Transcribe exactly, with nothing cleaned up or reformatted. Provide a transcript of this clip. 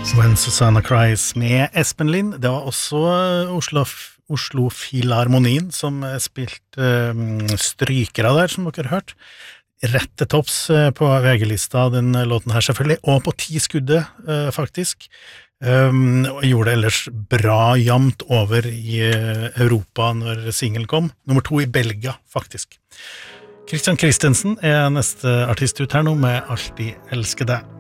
When Susanna Cries med Espen Lind. Det var også Oslo, Oslo Filharmonien som spilte um, strykere der, som dere har hørt. Rett til topps på V G-lista, den låten her selvfølgelig, og på ti skuddet, uh, faktisk. Um, og gjorde det ellers bra jamt over i uh, Europa når singlen kom. Nummer to i Belgia, faktisk. Christian Christensen er neste artist ut her nå med Alltid elsker deg.